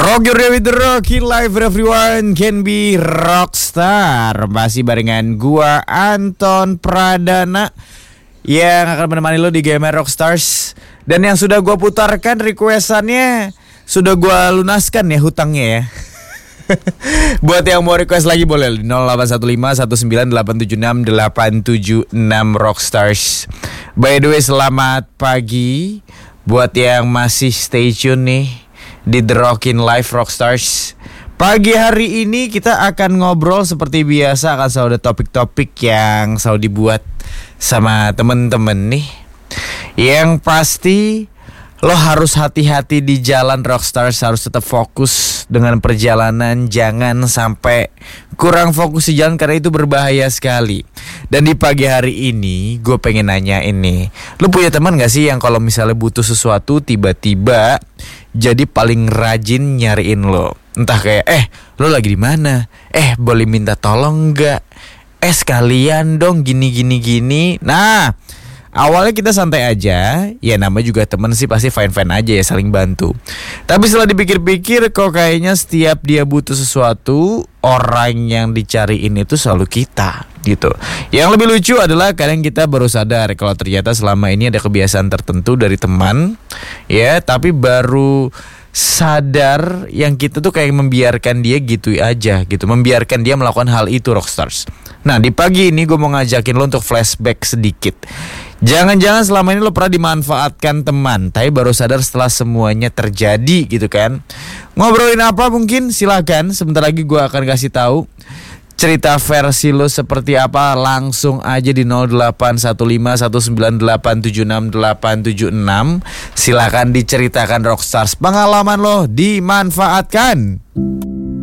Rock your day with the Rocky Life, everyone can be rockstar. Masih barengan gua Anton Pradana yang akan menemani lo di Gamer Rockstars. Dan yang sudah gua putarkan requestannya sudah gua lunaskan ya hutangnya ya. Buat yang mau request lagi boleh di 0815 19876 Rockstars. By the way, selamat pagi buat yang masih stay tune nih di The Rockin' Life Rockstars. Pagi hari ini kita akan ngobrol seperti biasa, akan selalu ada topik-topik yang selalu dibuat sama temen-temen nih. Yang pasti lo harus hati-hati di jalan Rockstars, harus tetap fokus dengan perjalanan, jangan sampai kurang fokus di jalan karena itu berbahaya sekali. Dan di pagi hari ini gue pengen nanya ini, lo punya teman gak sih yang kalau misalnya butuh sesuatu tiba-tiba jadi paling rajin nyariin lo? Entah kayak lo lagi di mana? Boleh minta tolong nggak? Sekalian dong gini. Nah, awalnya kita santai aja, ya namanya juga temen sih pasti fine-fine aja ya, saling bantu. Tapi setelah dipikir-pikir kok kayaknya setiap dia butuh sesuatu, orang yang dicariin itu selalu kita gitu. Yang lebih lucu adalah kadang kita baru sadar kalau ternyata selama ini ada kebiasaan tertentu dari teman, ya, tapi baru sadar yang kita tuh kayak membiarkan dia gitu aja gitu, membiarkan dia melakukan hal itu, Rockstars. Nah, di pagi ini gue mau ngajakin lo untuk flashback sedikit. Jangan-jangan selama ini lo pernah dimanfaatkan teman, tapi baru sadar setelah semuanya terjadi gitu kan. Ngobrolin apa mungkin? Silakan, sebentar lagi gue akan kasih tahu cerita versi lo seperti apa. Langsung aja di 0815 19876 876. Silakan diceritakan Rockstars, pengalaman lo dimanfaatkan.